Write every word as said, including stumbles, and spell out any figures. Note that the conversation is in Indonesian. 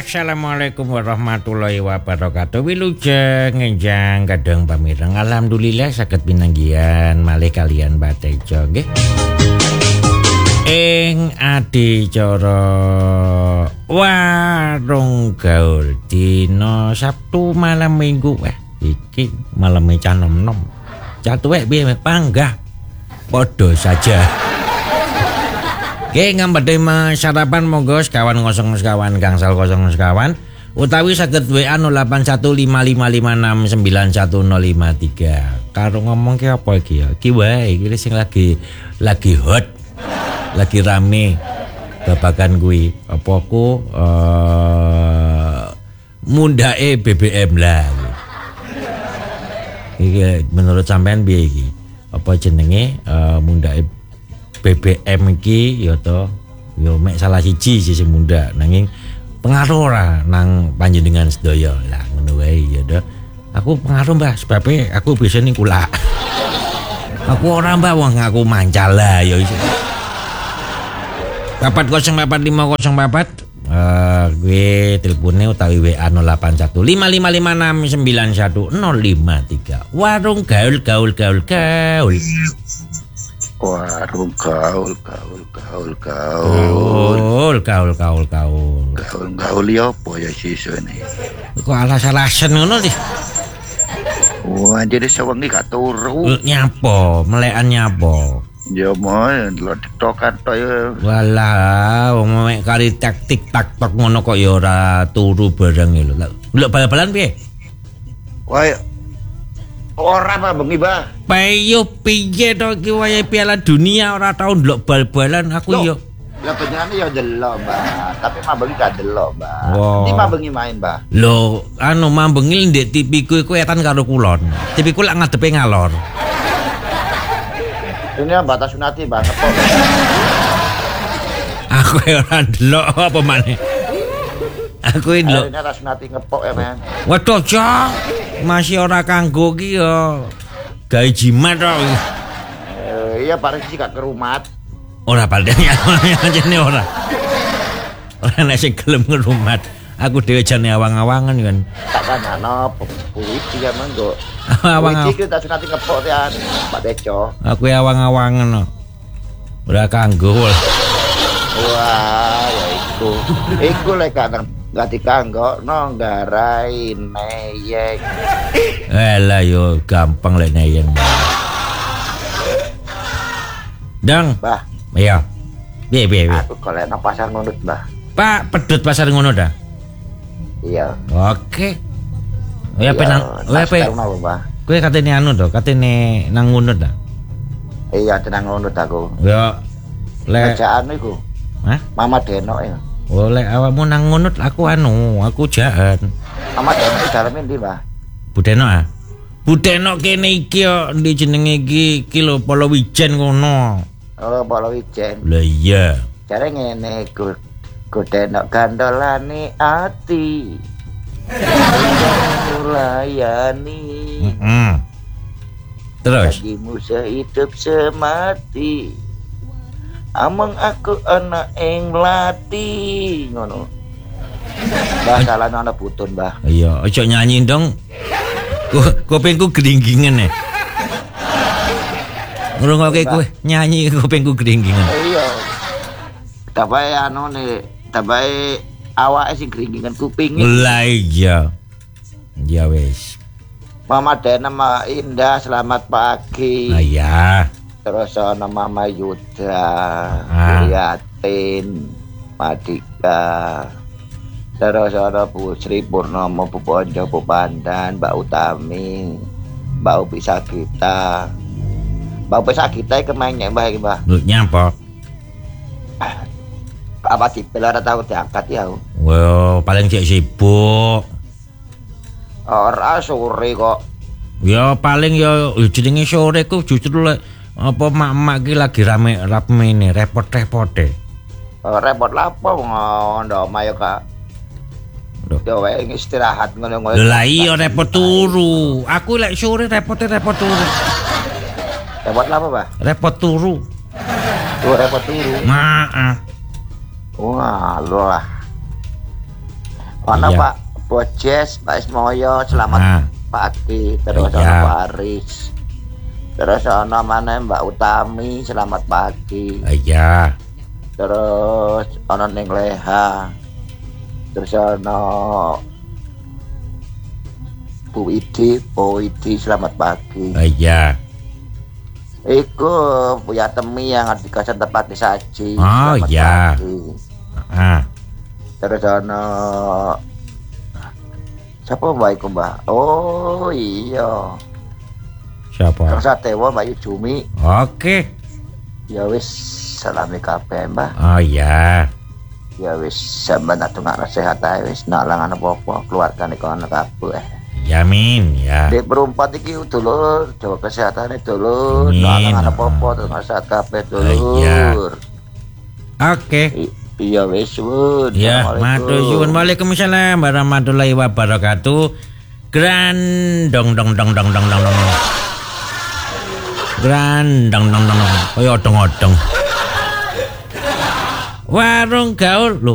Assalamualaikum warahmatullahi wabarakatuh. Wilujeng ngenjang kadang pamireng. Alhamdulillah saged pinanggihan malih kalian Batejo nggih. Ing adicara warung gaul dina Sabtu malam Minggu. Eh iki malam cah nom-nom. Cah tuwek piye panggah. Padha saja. Oke, ngambadhe sarapan monggo sekawan kosong sekawan gangsal kosong sekawan utawi saged W A nol delapan satu lima lima lima enam sembilan satu nol lima tiga. Karo ngomong ki apa iki ya? Iki wae iki sing lagi lagi hot. Lagi rame babagan kuwi. Apa ku uh, mundake B B M lah. Iki menurut sampean piye iki? Apa jenenge uh, mundake B B M iki ya to ya mek salah siji sing munda nanging pengaruh ora nang panjenengan sedaya lah ngono wae ya to. Aku pengaruh Mbah sebabe aku bisa ning kula. Aku ora Mbah wong aku mancal lah ya iso. empat nol empat lima nol empat eh gue telepone utawi W A nol delapan satu lima lima lima enam sembilan satu nol lima tiga. Warung gaul gaul gaul gaul. Warung gaul gaul gaul gaul gaul gaul gaul gaul gaul gaul ya apa ya sisone kok alas-alasan ngono sih. Wah jadi sewengi gak turu nyapa melekan nyapa ya mau lo tiktokan to ya walah wong mek kari tak tik tak tok ngono kok ya ora turu bareng lho lho bal-balan piye wah ora apa bengi bah payo piye to iki wayahe Piala Dunia ora tau ndelok bal-balan aku yo lah benerane yo delok Mbah tapi mambengi gak delok Mbah iki mambengi main Mbah lho anu mambengi ndek T V-ku iku etan karo kulon T V-ku lak ngadepe ngalor ini batas sunati Mbah ngepok aku ora ndelok apa maneh aku ini lho ini ras sunati ngepok ya men waduh cok masih ora kanggo ki ya gawe jimat to. Eh iya paling sih gak kerumat. Ora paling jane ora. Ora nek sing gelem ngerumat. Aku dhewe jane awang-awangan kan. Tak kanano puisi ya manggo. Awang. Iki tak sunati ngepok ya Pak Deco. Aku awang-awangan. Ora kanggo. Wah, ya iku. Iku lek kadang gak dikanggo no garai neyeng. Elah yo gampang lek neyeng. Dang. Bah. Iya. Piye piye piye. Aku golek nang pasar ngunut, Mbah. Pak, pedut pasar ngunut dah. Iya. Oke. Ya penang, kowe pe. Kowe katene anu to, katene nang ngunut dah. Iya, tenang ngunut aku. Ya. Lek kerjaan iku. Hah? Mama Denok ya. Oleh awakmu nang ngunut aku anu, aku jahat. Mama Denok iki daleme ndi, Mbah? Bu Denok ah. Bu Denok kene iki yo ndi jenenge iki iki lho Palawijen ngono. Oh, Palawijen. Lah iya. Jare ngene ku ku Denok gandolane ati. Mulayani. Heeh. Terus bagimu sehidup semati. Amang aku anak ing mlati ngono. Mbah salah ana putun, Mbah. Iya, ojo nyanyi dong. Kupingku gringgingan ya. Ngrungokke kowe nyanyi kupingku gringgingan. Iya. Tabae anu ne, tabae awake sing gringgingan kuping. Lah iya. Ya wis. Mama Dena Ma Indah selamat pagi. Ah ya. Terus ana Mama Yuda, ah. Yatin, Madika. Terus ada Bu Sri Purnomo, Bu Bonjo, Bu Pandan, Mbak Utami, Mbak Upi Sagita. Mbak Upi Sagita iki kemengnya Mbah iki, Mbah. Lu nyapa? Apa dibel ora tau diangkat ya. Wah, paling cek sibuk. Ora sore kok. Ya paling ya jenenge sore ku justru lek apa mak-mak ki lagi rame rame ini repot-repote. Oh, repot lapo ngono mayo Kak. Yo wae istirahat ngono-ngono. Lah iya repot turu. Aku lek sore repote repot turu. Repot lapo, Pak? Repot turu. Tuh repot turu. Maaf. Wah, lah. Ono Iya. Pak Bojes, Pak Ismoyo, selamat Ah. pagi. Terus Iya. ono Pak Aris. Terus ono mana Mbak Utami, selamat pagi. Iya. Terus ono Neng Leha. Terus ono Bu Idi, Bu Idi, selamat pagi. Iya. Iku Buya Temi yang ada di kawasan tempat disaji. Oh, selamat iya. pagi. Ah. Terus ono siapa Mbak iku Mbak? Oh iya. Siapa? Kang Satewa Mbak Yujumi. Oke. Ya wis salami kabeh Mbak. Oh iya. Ya wis sampean atungakno sehat ae wis nak langan apa-apa keluargane kono kabeh. Yamin ya. Dek perempat iki dulur, jaga kesehatane dulur, Amin. nak langan apa-apa tengah sehat kabeh Iya. dulur. Oke. I- Iya wis suwun. Ya, Assalamualaikum. matur suwun. Waalaikumsalam warahmatullahi wabarakatuh. Grandong dong dong dong dong dong dong. Grandong dong dong dong. Kaya odong-odong. Warung gaul lho.